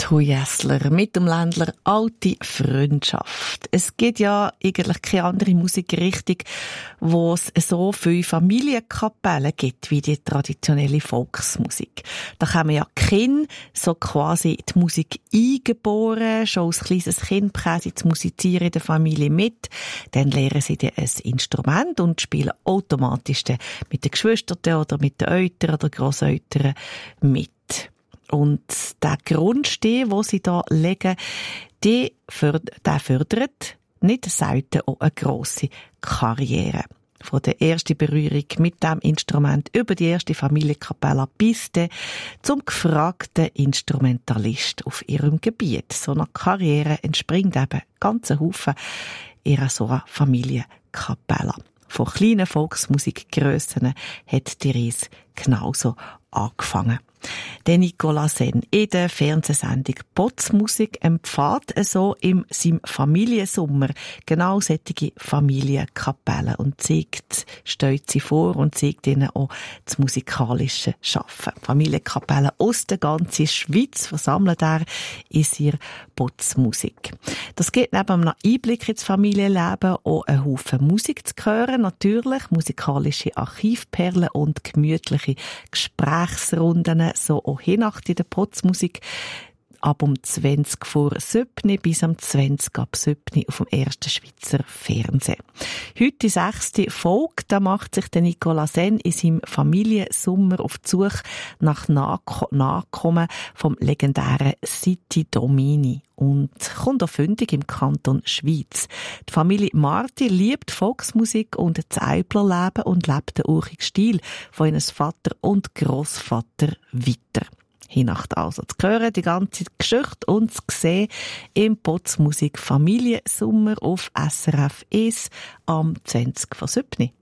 Hui Essler mit dem Ländler «Alte Freundschaft». Es gibt ja eigentlich keine andere Musikrichtung, wo es so viele Familienkapellen gibt wie die traditionelle Volksmusik. Da kommen ja Kinder so quasi die Musik eingeboren, schon als kleines Kind bekommen sie zu musizieren in der Familie mit. Dann lernen sie dann ein Instrument und spielen automatisch mit den Geschwistern oder mit den Eltern oder Grosseltern mit. Und der Grundstein, den sie da legen, der fördert nicht selten auch eine grosse Karriere. Von der ersten Berührung mit dem Instrument über die erste Familienkapelle bis zum gefragten Instrumentalist auf ihrem Gebiet. So einer Karriere entspringt eben ganz ein Haufen ihrer so einer Familienkapelle. Von kleinen Volksmusikgrössen hat die Reise genauso angefangen. Der Nicolas Senn in der Fernsehsendung «Potzmusik» empfiehlt so in seinem Familiensommer genau solche Familienkapellen und stellt sie vor und zeigt ihnen auch das musikalische Schaffen. Familienkapellen aus der ganzen Schweiz versammelt er in seiner «Potzmusik». Das gibt neben einem Einblick ins Familienleben auch einen Haufen Musik zu hören, natürlich musikalische Archivperlen und gemütliche Gesprächsrunden, so auch Nacht in der Potzmusik, ab um 20 vor 7 bis am 20 ab 7 auf dem ersten Schweizer Fernsehen. Heute die 6. Folge, da macht sich der Nicolas Senn in seinem Familiensommer auf die Suche nach Nachkommen vom legendären City Domini und kommt auf Fündig im Kanton Schweiz. Die Familie Marti liebt Volksmusik und das Eiblerleben und lebt den urchigen Stil von ihrem Vater und Grossvater weiter. Hinacht also zu hören, die ganze Geschichte und zu sehen im Potzmusik Familiensommer auf SRF 1 am 20 vor 7.